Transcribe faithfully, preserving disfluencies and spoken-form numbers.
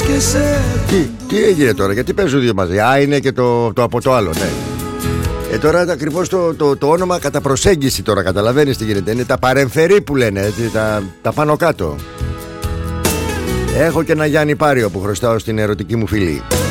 Τι, τι έγινε τώρα, γιατί παίζουν δύο μαζί? Α, είναι και το, το από το άλλο, ναι. Ε, τώρα ακριβώς το, το, το όνομα κατά προσέγγιση τώρα, καταλαβαίνεις τι γίνεται. Είναι τα παρεμφερή που λένε, έτσι, τα, τα πάνω κάτω. Έχω και ένα Γιάννη Πάριο που χρωστάω στην ερωτική μου φίλη.